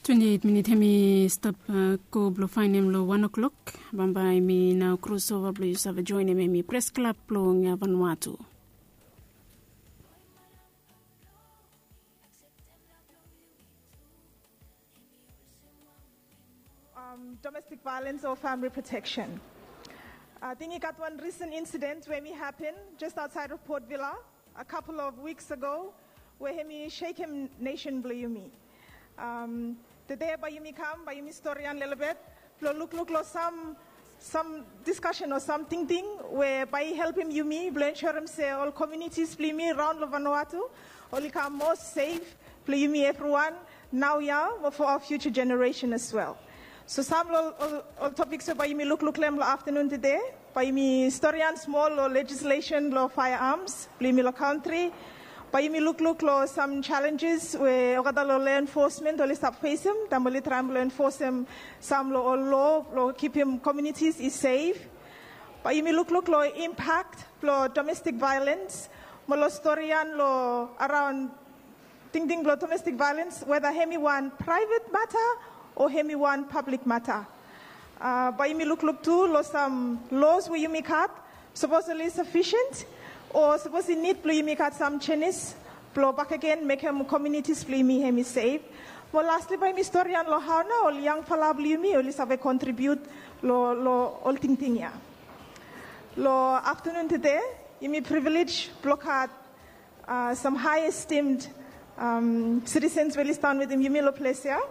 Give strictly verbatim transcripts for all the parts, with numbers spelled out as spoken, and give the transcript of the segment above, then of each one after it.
twenty-eight minute hemi stop uh, ko blo fine lo one o'clock bamba mi na crossover blo yusava join me press club blo nga Vanuatu. Um, domestic violence or family protection. I think it got one recent incident where me happened just outside of Port Villa a couple of weeks ago, where hemi Shakem Nation blew me. Um, the day by me come, by me story and little bit, look, look, look, some, some discussion or something thing where by helping you me, blame him say all communities play me around Vanuatu, only come more safe, play me everyone, now yeah, for our future generation as well. So some all, all, all topics by me look, look, lem afternoon today, by me story and small law legislation, law firearms, play me law country, by me look, look, law some challenges where law enforcement only stop face him, tamali try to enforce him, some law law, law keep him communities is safe. By me look, look, law impact, law domestic violence, law story and law around thinking law domestic violence, whether hemi one private matter or hemi one public matter. Uh, by me look, look too, law some laws where you make up supposedly sufficient, or suppose you need to make out some changes, blow back again, make him communities play me hemi safe. Well, lastly, by me story and lo how now, all young fala blue me, only have a contribute lo lo all thing thing ya. Lo afternoon today, you me privilege block out uh, some high esteemed um, citizens really stand with him, you me lo place here.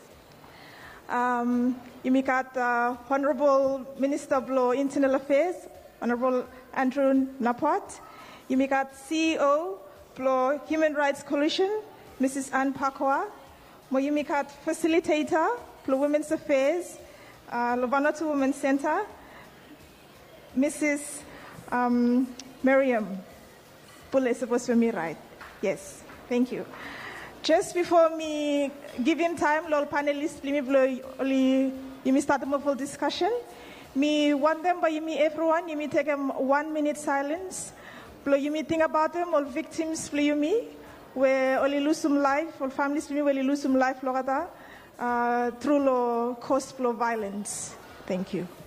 Um, you make out uh, Honorable Minister of Law Internal Affairs, Honorable Andrew Napot. You make out C E O for Human Rights Coalition, Missus Ann Pakwa. You make out Facilitator for Women's Affairs, uh, Vanuatu Women's Center, Missus Um, Miriam Bulle, supposed to be right. Yes, thank you. Just before me giving time, lol panelists, me you me start a full discussion. Me want them, but you me everyone, you me take them one minute silence. You me think about them, all victims, you me, where only lose some life, all families, me where lose some life, uh, through law, cause of violence. Thank you.